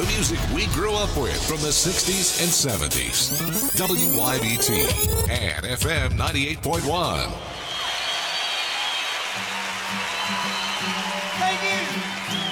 music we grew up with from the 60s and 70s. WYBT and FM 98.1.